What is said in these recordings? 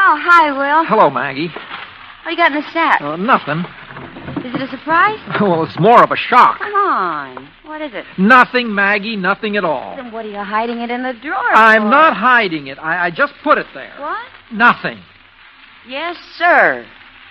Oh, hi, Will. Hello, Maggie. What you got in the sack? Nothing. Is it a surprise? Well, it's more of a shock. Come on. What is it? Nothing, Maggie, nothing at all. Then what are you hiding it in the drawer I'm for? not hiding it. I just put it there. What? Nothing. Yes, sir.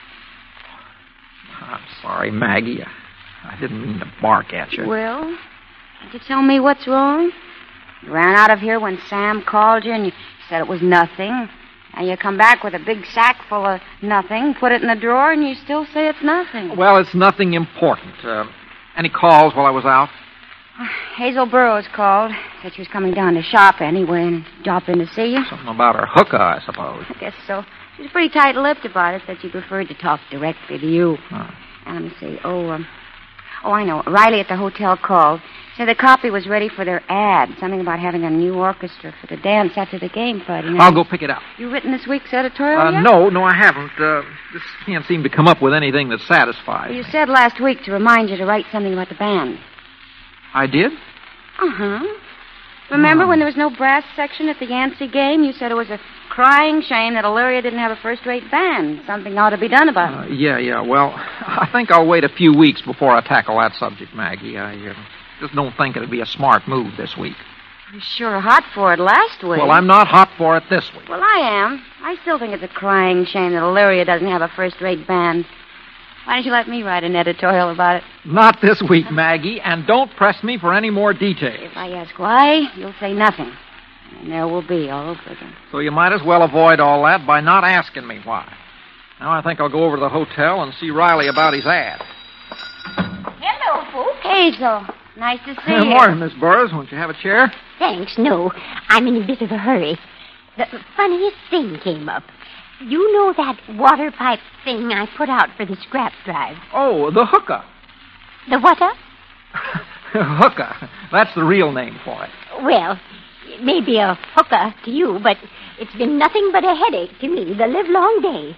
I'm sorry, Maggie. I didn't mean to bark at you. Will, can't you tell me what's wrong? You ran out of here when Sam called you and you said it was nothing. And you come back with a big sack full of nothing, put it in the drawer, and you still say it's nothing. Well, it's nothing important. Any calls while I was out? Hazel Burroughs called. Said she was coming down to shop anyway and dropped in to see you. Something about her hookah, I suppose. I guess so. She was pretty tight-lipped about it. Said she preferred to talk directly to you. Huh. And let me see. I know. Riley at the hotel called. Said the copy was ready for their ad. Something about having a new orchestra for the dance after the game Friday night. I'll go pick it up. You written this week's editorial yet? No, I haven't. Just can't seem to come up with anything that satisfies You me. said last week to remind you to write something about the band. I did? Uh-huh. Remember when there was no brass section at the Yancey game? You said it was a crying shame that Illyria didn't have a first-rate band. Something ought to be done about it. Yeah. Well, I think I'll wait a few weeks before I tackle that subject, Maggie. I just don't think it'd be a smart move this week. You were sure hot for it last week. Well, I'm not hot for it this week. Well, I am. I still think it's a crying shame that Illyria doesn't have a first-rate band. Why don't you let me write an editorial about it? Not this week, Maggie, and don't press me for any more details. If I ask why, you'll say nothing. And there will be all over again. So you might as well avoid all that by not asking me why. Now I think I'll go over to the hotel and see Riley about his ad. Hello, folks. Hazel, nice to see you. Morning, Miss Burroughs. Won't you have a chair? Thanks, no. I'm in a bit of a hurry. The funniest thing came up. You know that water pipe thing I put out for the scrap drive? Oh, the hookah. The what-a? Hookah. That's the real name for it. Well, it may be a hookah to you, but it's been nothing but a headache to me the livelong day.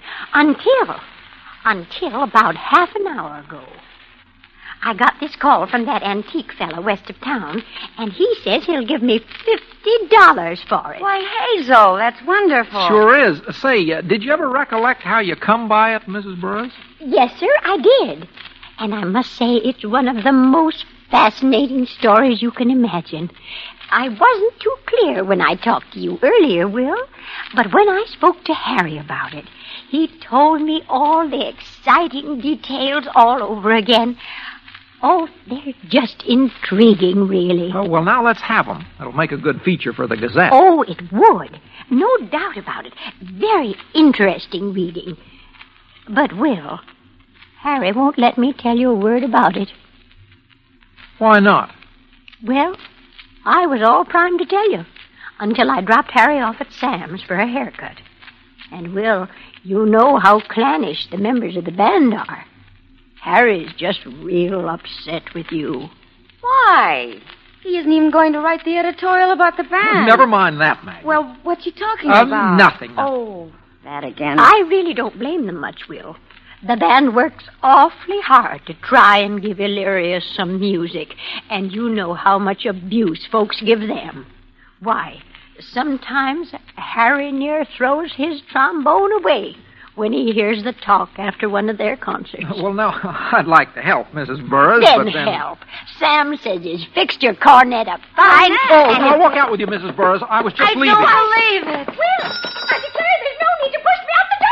Until about half an hour ago. I got this call from that antique fella west of town, and he says he'll give me $50 for it. Why, Hazel, that's wonderful. Sure is. Say, did you ever recollect how you come by it, Mrs. Burroughs? Yes, sir, I did. And I must say it's one of the most fascinating stories you can imagine. I wasn't too clear when I talked to you earlier, Will, but when I spoke to Harry about it, he told me all the exciting details all over again. Oh, they're just intriguing, really. Oh, well, now let's have them. It'll make a good feature for the Gazette. Oh, it would. No doubt about it. Very interesting reading. But, Will, Harry won't let me tell you a word about it. Why not? Well, I was all primed to tell you until I dropped Harry off at Sam's for a haircut. And, Will, you know how clannish the members of the band are. Harry's just real upset with you. Why? He isn't even going to write the editorial about the band. Never mind that, Maggie. Well, what's he talking about? Nothing. Oh, that again. I really don't blame them much, Will. The band works awfully hard to try and give Illyria some music, and you know how much abuse folks give them. Why, sometimes Harry near throws his trombone away when he hears the talk after one of their concerts. Well, now, I'd like to help, Mrs. Burroughs, Then but then... help. Sam says he's fixed your cornet up fine. Oh, now walk out with you, Mrs. Burroughs. I was just leaving. I don't believe it.